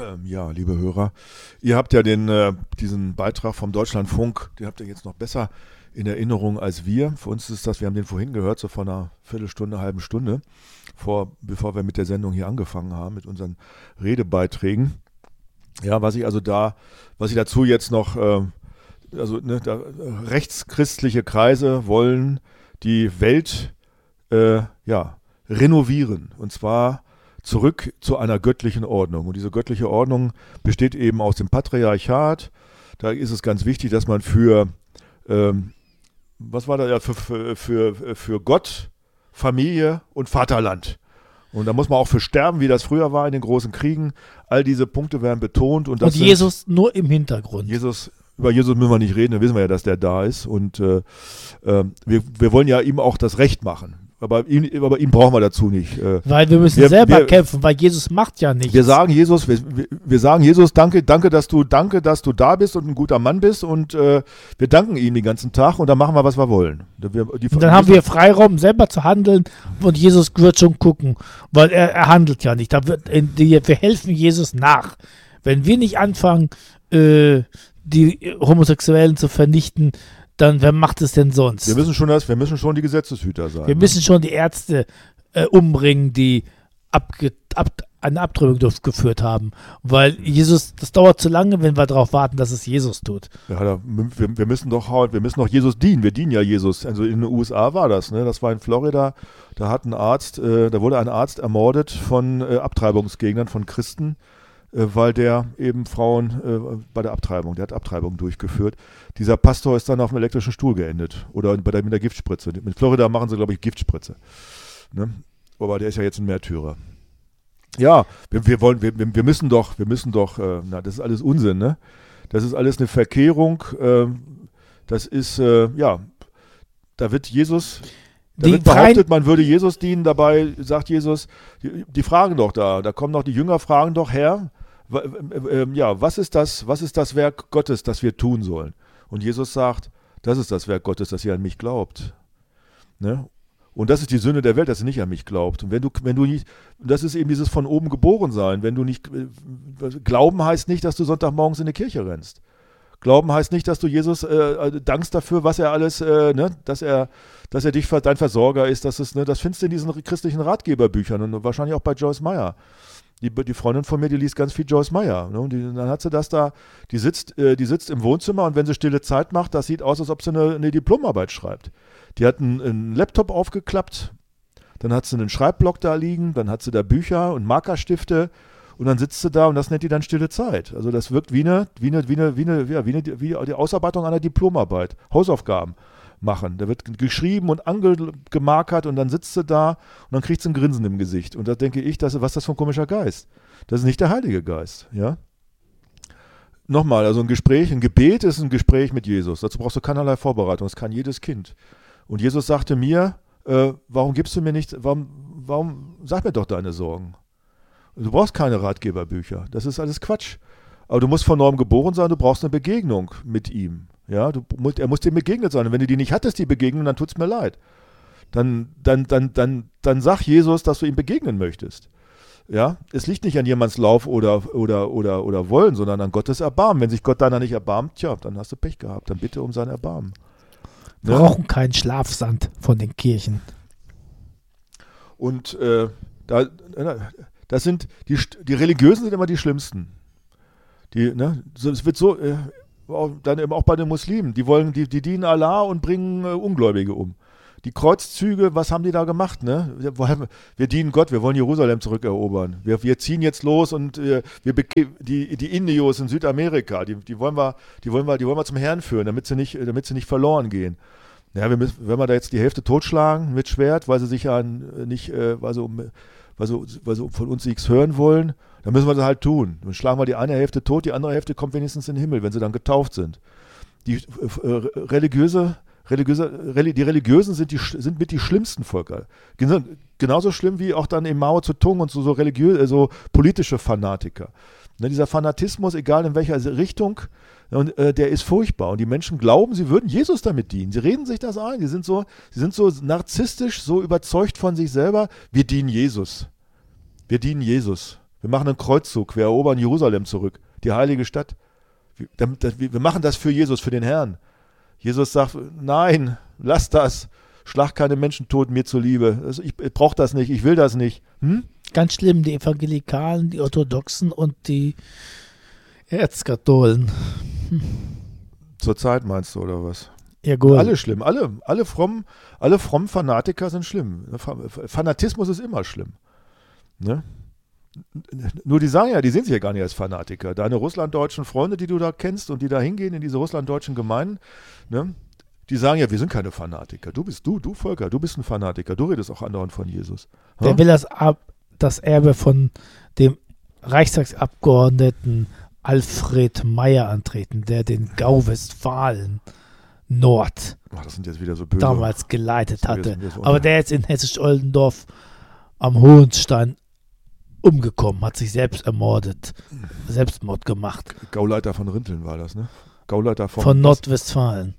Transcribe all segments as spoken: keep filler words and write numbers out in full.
Ähm, ja, liebe Hörer, ihr habt ja den, äh, diesen Beitrag vom Deutschlandfunk, den habt ihr jetzt noch besser in Erinnerung als wir. Für uns ist das, wir haben den vorhin gehört, so vor einer Viertelstunde, halben Stunde, vor, bevor wir mit der Sendung hier angefangen haben, mit unseren Redebeiträgen. Ja, was ich also da, was ich dazu jetzt noch, äh, also ne, da, rechtschristliche Kreise wollen die Welt äh, ja, renovieren, und zwar zurück zu einer göttlichen Ordnung. Und diese göttliche Ordnung besteht eben aus dem Patriarchat. Da ist es ganz wichtig, dass man für, ähm, was war da, ja, für, für, für, für Gott, Familie und Vaterland. Und da muss man auch für sterben, wie das früher war in den großen Kriegen. All diese Punkte werden betont. Und, das und Jesus sind, nur im Hintergrund. Jesus, über Jesus müssen wir nicht reden, da wissen wir ja, dass der da ist. Und äh, äh, wir, wir wollen ja ihm auch das Recht machen. Aber ihn, aber ihn brauchen wir dazu nicht. Weil wir müssen wir, selber wir, kämpfen, weil Jesus macht ja nichts. Wir sagen Jesus, wir, wir sagen Jesus, danke, danke, dass du, danke, dass du da bist und ein guter Mann bist, und äh, wir danken ihm den ganzen Tag, und dann machen wir, was wir wollen. Wir, die, und dann haben wir Freiraum, selber zu handeln, und Jesus wird schon gucken, weil er, er handelt ja nicht. Da wird, wir helfen Jesus nach. Wenn wir nicht anfangen, äh, die Homosexuellen zu vernichten, dann wer macht es denn sonst? Wir müssen schon das, wir müssen schon die Gesetzeshüter sein. Wir ne? müssen schon die Ärzte äh, umbringen, die abge, ab, eine Abtreibung durchgeführt haben. Weil Jesus, das dauert zu lange, wenn wir darauf warten, dass es Jesus tut. Ja, da, wir, wir müssen doch wir müssen doch Jesus dienen. Wir dienen ja Jesus. Also in den U S A war das, ne? Das war in Florida. Da hat ein Arzt, äh, da wurde ein Arzt ermordet von äh, Abtreibungsgegnern, von Christen, weil der eben Frauen äh, bei der Abtreibung, der hat Abtreibung durchgeführt. Dieser Pastor ist dann auf dem elektrischen Stuhl geendet oder bei der, mit der Giftspritze. Mit Florida machen sie, glaube ich, Giftspritze. Ne? Aber der ist ja jetzt ein Märtyrer. Ja, wir, wir wollen, wir, wir müssen doch, wir müssen doch, äh, na, das ist alles Unsinn, ne? Das ist alles eine Verkehrung. Äh, das ist, äh, ja, da wird Jesus... Da wird behauptet, man würde Jesus dienen, dabei sagt Jesus, die, die fragen doch da, da kommen doch die Jünger, fragen doch, Herr, w- äh, äh, ja, was ist das, was ist das Werk Gottes, das wir tun sollen? Und Jesus sagt, das ist das Werk Gottes, dass ihr an mich glaubt. Ne? Und das ist die Sünde der Welt, dass ihr nicht an mich glaubt. Und wenn du, wenn du nicht, das ist eben dieses von oben geboren sein, wenn du nicht, äh, Glauben heißt nicht, dass du Sonntagmorgens in die Kirche rennst. Glauben heißt nicht, dass du Jesus äh, dankst dafür, was er alles, äh, ne, dass er, dass er dich dein Versorger ist. Das ist, ne, das findest du in diesen christlichen Ratgeberbüchern und wahrscheinlich auch bei Joyce Meyer. Die, die Freundin von mir, die liest ganz viel Joyce Meyer. Ne, und die, dann hat sie das da, die sitzt, äh, die sitzt im Wohnzimmer, und wenn sie stille Zeit macht, das sieht aus, als ob sie eine, eine Diplomarbeit schreibt. Die hat einen, einen Laptop aufgeklappt, dann hat sie einen Schreibblock da liegen, dann hat sie da Bücher und Markerstifte. Und dann sitzt sie da, und das nennt die dann stille Zeit. Also das wirkt wie eine, wie eine, wie eine, wie eine, ja, wie eine wie die Ausarbeitung einer Diplomarbeit, Hausaufgaben machen. Da wird geschrieben und angemarkert, und dann sitzt sie da, und dann kriegt sie ein Grinsen im Gesicht. Und da denke ich, das, was ist das für ein komischer Geist? Das ist nicht der Heilige Geist, ja? Nochmal, also ein Gespräch, ein Gebet ist ein Gespräch mit Jesus. Dazu brauchst du keinerlei Vorbereitung. Das kann jedes Kind. Und Jesus sagte mir, äh, warum gibst du mir nicht, warum, warum, sag mir doch deine Sorgen. Du brauchst keine Ratgeberbücher, das ist alles Quatsch. Aber du musst von neuem geboren sein, du brauchst eine Begegnung mit ihm. Ja, du, er muss dir begegnet sein. Und wenn du die nicht hattest, die Begegnung, dann tut es mir leid. Dann, dann, dann, dann, dann sag Jesus, dass du ihm begegnen möchtest. Ja, es liegt nicht an jemands Lauf oder, oder, oder, oder Wollen, sondern an Gottes Erbarmen. Wenn sich Gott deiner nicht erbarmt, tja, dann hast du Pech gehabt. Dann bitte um sein Erbarmen. Wir ja? brauchen keinen Schlafsand von den Kirchen. Und äh, da... Das sind, die, die Religiösen sind immer die Schlimmsten. Die, ne, es wird so, äh, dann eben auch bei den Muslimen, die wollen, die, die dienen Allah und bringen äh, Ungläubige um. Die Kreuzzüge, was haben die da gemacht, ne? Wir, wir dienen Gott, wir wollen Jerusalem zurückerobern. Wir, wir ziehen jetzt los, und äh, wir die, die Indios in Südamerika, die, die wollen wir, die wollen wir, die wollen wir zum Herrn führen, damit sie nicht, damit sie nicht verloren gehen. Ja, wir müssen, wenn wir da jetzt die Hälfte totschlagen mit Schwert, weil sie sich ja nicht, äh, weil sie um Weil sie, weil sie von uns nichts hören wollen, dann müssen wir das halt tun. Dann schlagen wir die eine Hälfte tot, die andere Hälfte kommt wenigstens in den Himmel, wenn sie dann getauft sind. Die äh, religiöse, religiöse, die Religiösen sind, die, sind mit die schlimmsten Völker. Genauso schlimm wie auch dann in Mao Zedong und so, so, religiö- so politische Fanatiker. Ne, dieser Fanatismus, egal in welcher Richtung, und, äh, der ist furchtbar. Und die Menschen glauben, sie würden Jesus damit dienen. Sie reden sich das ein. Die sind so, sie sind so narzisstisch, so überzeugt von sich selber. Wir dienen Jesus. Wir dienen Jesus. Wir machen einen Kreuzzug, wir erobern Jerusalem zurück, die heilige Stadt. Wir, wir machen das für Jesus, für den Herrn. Jesus sagt, nein, lass das. Schlag keine Menschen tot mir zuliebe. Also ich ich brauche das nicht, ich will das nicht. Hm? Ganz schlimm, die Evangelikalen, die Orthodoxen und die Erzkatholen. Hm. Zur Zeit meinst du, oder was? Ja, gut. Alle schlimm, alle, alle frommen, alle frommen Fanatiker sind schlimm. Fanatismus ist immer schlimm. Ne? Nur die sagen ja, die sehen sich ja gar nicht als Fanatiker. Deine russlanddeutschen Freunde, die du da kennst und die da hingehen in diese russlanddeutschen Gemeinden, ne? Die sagen ja, wir sind keine Fanatiker. Du bist du, du Volker, du bist ein Fanatiker. Du redest auch andauernd von Jesus. Ha? Der will das, Ab, das Erbe von dem Reichstagsabgeordneten Alfred Meyer antreten, der den Gau Westfalen Nord Ach, das sind jetzt wieder so böse. damals geleitet hatte. Jetzt, jetzt Aber der jetzt in Hessisch-Oldendorf am Hohenstein umgekommen, hat sich selbst ermordet, Selbstmord gemacht. Gauleiter von Rinteln war das, ne? Gauleiter von, Von Nordwestfalen.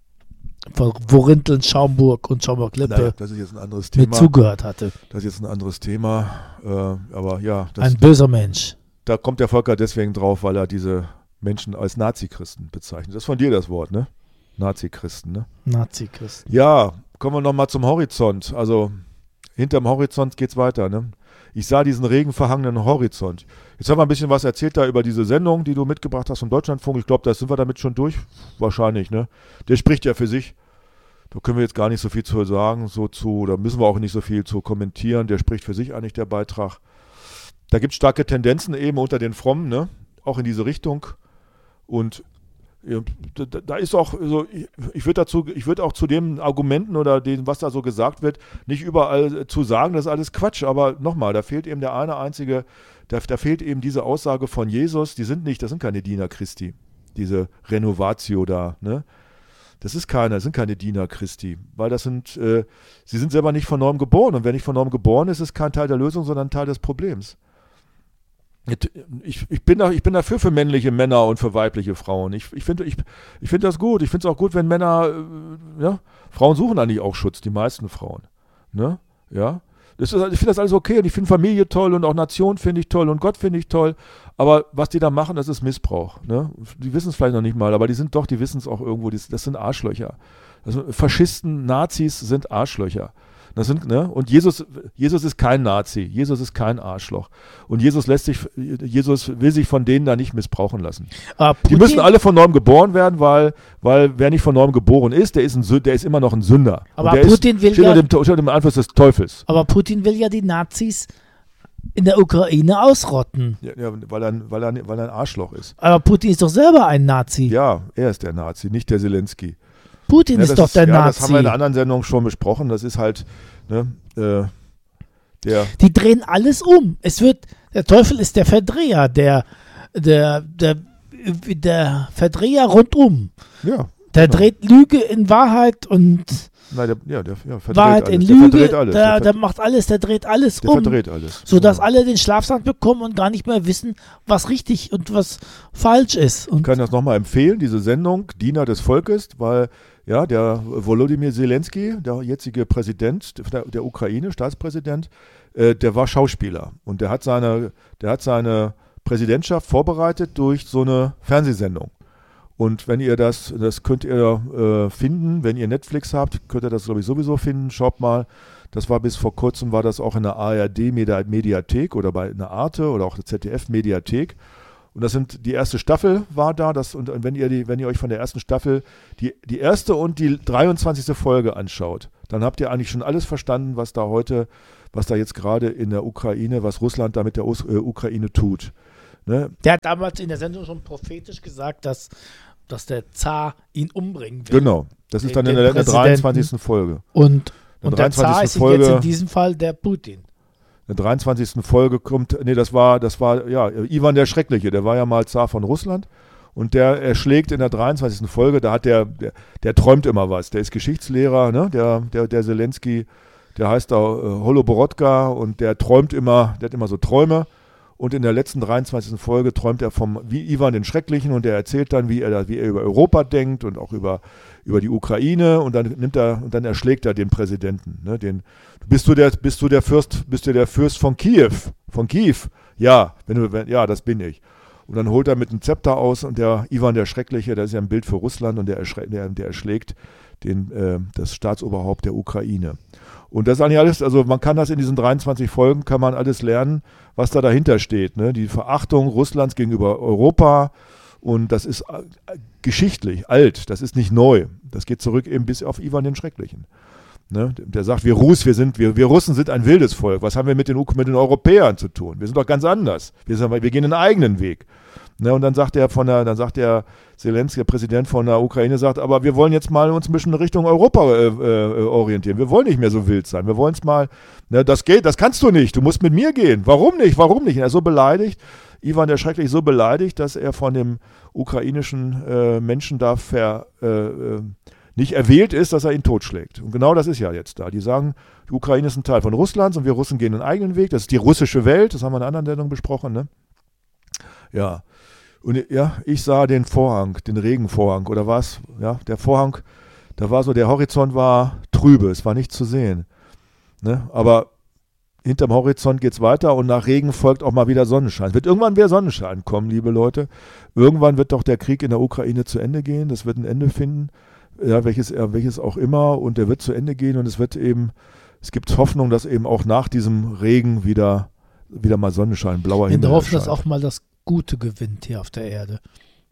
Von wo Rinteln, Schaumburg und Schaumburg-Lippe Naja, das ist jetzt ein anderes Thema. mit zugehört hatte. Das ist jetzt ein anderes Thema. Äh, aber ja, das, Ein böser Mensch. da kommt der Volker deswegen drauf, weil er diese Menschen als Nazi-Christen bezeichnet. Das ist von dir das Wort, ne? Nazi-Christen, ne? Nazi-Christen. Ja, kommen wir nochmal zum Horizont. Also hinterm Horizont geht's weiter, ne? Ich sah diesen regenverhangenen Horizont. Jetzt haben wir ein bisschen was erzählt da über diese Sendung, die du mitgebracht hast vom Deutschlandfunk. Ich glaube, da sind wir damit schon durch. Wahrscheinlich, ne? Der spricht ja für sich. Da können wir jetzt gar nicht so viel zu sagen, so zu, da müssen wir auch nicht so viel zu kommentieren. Der spricht für sich eigentlich, der Beitrag. Da gibt es starke Tendenzen eben unter den Frommen, ne? Auch in diese Richtung. Und ja, da, da ist auch, also ich, ich würde dazu, ich würde auch zu den Argumenten oder dem, was da so gesagt wird, nicht überall zu sagen, das ist alles Quatsch. Aber nochmal, da fehlt eben der eine einzige, da, da fehlt eben diese Aussage von Jesus. Die sind nicht, das sind keine Diener Christi, diese Renovatio da, ne? Das ist keine, das sind keine Diener Christi, weil das sind, äh, sie sind selber nicht von neuem geboren. Und wer nicht von neuem geboren ist, ist kein Teil der Lösung, sondern ein Teil des Problems. Ich, ich, bin da, ich bin dafür für männliche Männer und für weibliche Frauen. Ich, ich finde ich, ich find das gut. Ich finde es auch gut, wenn Männer, äh, ja, Frauen suchen eigentlich auch Schutz, die meisten Frauen. Ne? Ja? Das ist, ich finde das alles okay und ich finde Familie toll und auch Nation finde ich toll und Gott finde ich toll. Aber was die da machen, das ist Missbrauch. Ne? Die wissen es vielleicht noch nicht mal, aber die sind doch, die wissen es auch irgendwo. Die, das sind Arschlöcher. Also Faschisten, Nazis sind Arschlöcher. Das sind, ne? Und Jesus, Jesus ist kein Nazi, Jesus ist kein Arschloch. Und Jesus lässt sich, Jesus will sich von denen da nicht missbrauchen lassen. Die müssen alle von neuem geboren werden, weil, weil wer nicht von neuem geboren ist, der ist, ein, der ist immer noch ein Sünder. Aber der Putin ist, will steht ja, unter dem, unter dem Einfluss des Teufels. Aber Putin will ja die Nazis in der Ukraine ausrotten. Ja, ja, weil, er, weil, er, weil er ein Arschloch ist. Aber Putin ist doch selber ein Nazi. Ja, er ist der Nazi, nicht der Zelensky. Putin ja, ist doch ist, der ja, Nazi. Das haben wir in einer anderen Sendung schon besprochen. Das ist halt, ne, äh, der. Die drehen alles um. Es wird, der Teufel ist der Verdreher, der, der, der, der Verdreher rundum. Ja. Der genau. dreht Lüge in Wahrheit und Nein, der, ja, der ja, verdreht Wahrheit alles. in Der Lüge. verdreht alles. Der, der, der macht alles, der dreht alles der um. verdreht alles. Sodass ja. alle den Schlafsack bekommen und gar nicht mehr wissen, was richtig und was falsch ist. Und ich kann das nochmal empfehlen, diese Sendung, Diener des Volkes, weil ja, der Volodymyr Zelensky, der jetzige Präsident der, der Ukraine, Staatspräsident, äh, der war Schauspieler und der hat seine, der hat seine Präsidentschaft vorbereitet durch so eine Fernsehsendung. Und wenn ihr das, das könnt ihr äh, finden, wenn ihr Netflix habt, könnt ihr das, glaube ich, sowieso finden. Schaut mal, das war bis vor kurzem, war das auch in der A R D-Mediathek oder bei einer Arte oder auch der Z D F-Mediathek. Und das sind, die erste Staffel war da, das, und, und wenn ihr die, wenn ihr euch von der ersten Staffel die, die erste und die dreiundzwanzigste Folge anschaut, dann habt ihr eigentlich schon alles verstanden, was da heute, was da jetzt gerade in der Ukraine, was Russland da mit der Us- äh, Ukraine tut. Ne? Der hat damals in der Sendung schon prophetisch gesagt, dass, dass der Zar ihn umbringen will. Genau, das ist Den- dann in den der, der Präsidenten. dreiundzwanzigsten Folge. Und, In und der Zar dreiundzwanzigsten ist Folge, jetzt in diesem Fall der Putin. in der dreiundzwanzigsten Folge kommt, nee, das war, das war, ja, Ivan der Schreckliche, der war ja mal Zar von Russland und der erschlägt in der dreiundzwanzigsten Folge, da hat der, der, der träumt immer was, der ist Geschichtslehrer, ne, der, der, der Zelensky, der heißt da äh, Holoborodka und der träumt immer, der hat immer so Träume. Und in der letzten dreiundzwanzigsten Folge träumt er vom wie Ivan den Schrecklichen und er erzählt dann, wie er, wie er über Europa denkt und auch über, über die Ukraine und dann nimmt er und dann erschlägt er den Präsidenten. Ne, den, bist du der, bist du der Fürst, bist du der Fürst von Kiew, von Kiew, Ja, wenn du, wenn, ja, das bin ich. Und dann holt er mit einem Zepter aus und der Iwan der Schreckliche, das ist ja ein Bild für Russland und der, erschre- der, der erschlägt den, äh, das Staatsoberhaupt der Ukraine. Und das ist eigentlich alles, also man kann das in diesen dreiundzwanzig Folgen, kann man alles lernen, was da dahinter steht. Ne? Die Verachtung Russlands gegenüber Europa, und das ist äh, geschichtlich, alt, das ist nicht neu. Das geht zurück eben bis auf Iwan den Schrecklichen. Ne? Der sagt, wir Rus, wir sind, wir, wir Russen sind ein wildes Volk. Was haben wir mit den, mit den Europäern zu tun? Wir sind doch ganz anders. Wir, sind, wir gehen einen eigenen Weg. Ne? Und dann sagt der von der, dann sagt der Zelensky, der Präsident von der Ukraine, sagt, aber wir wollen jetzt mal uns ein bisschen Richtung Europa äh, äh, orientieren. Wir wollen nicht mehr so wild sein. Wir wollen es mal, ne, das geht, das kannst du nicht. Du musst mit mir gehen. Warum nicht? Warum nicht? Und er ist so beleidigt, Iwan der Schreckliche so beleidigt, dass er von dem ukrainischen äh, Menschen da ver, äh, äh, nicht erwählt ist, dass er ihn totschlägt. Und genau das ist ja jetzt da. Die sagen, die Ukraine ist ein Teil von Russlands und wir Russen gehen einen eigenen Weg. Das ist die russische Welt, das haben wir in einer anderen Sendung besprochen. Ne? Ja, und ja, ich sah den Vorhang, den Regenvorhang oder was? Ja, der Vorhang, da war so, der Horizont war trübe, es war nichts zu sehen. Ne? Aber hinterm Horizont geht es weiter und nach Regen folgt auch mal wieder Sonnenschein. Es wird irgendwann wieder Sonnenschein kommen, liebe Leute. Irgendwann wird doch der Krieg in der Ukraine zu Ende gehen. Das wird ein Ende finden. Ja, welches, welches auch immer, und der wird zu Ende gehen und es wird eben, es gibt Hoffnung, dass eben auch nach diesem Regen wieder, wieder mal Sonnenschein, blauer Himmel Wir hoffen, erscheint. dass auch mal das Gute gewinnt hier auf der Erde.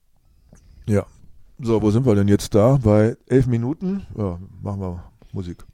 Ja. So, wo sind wir denn jetzt da? Bei elf Minuten? Ja, machen wir Musik.